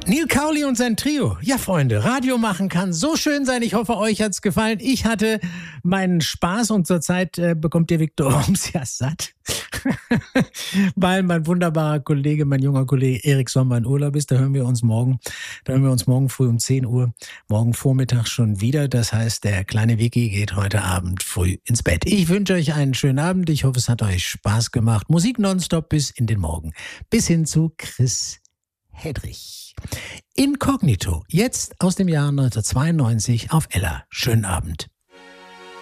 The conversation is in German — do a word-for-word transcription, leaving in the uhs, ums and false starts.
Neil Cowley und sein Trio. Ja, Freunde, Radio machen kann so schön sein. Ich hoffe, euch hat's gefallen. Ich hatte meinen Spaß und zurzeit äh, bekommt der Viktor Holmes ja satt. Weil mein wunderbarer Kollege, mein junger Kollege Erik Sommer in Urlaub ist. Da hören wir uns morgen, da hören wir uns morgen früh um zehn Uhr, morgen Vormittag schon wieder. Das heißt, der kleine Vicky geht heute Abend früh ins Bett. Ich wünsche euch einen schönen Abend. Ich hoffe, es hat euch Spaß gemacht. Musik nonstop bis in den Morgen. Bis hin zu Chris Hedrich. Inkognito, jetzt aus dem Jahr neunzehnhundertzweiundneunzig auf Ella. Schönen Abend.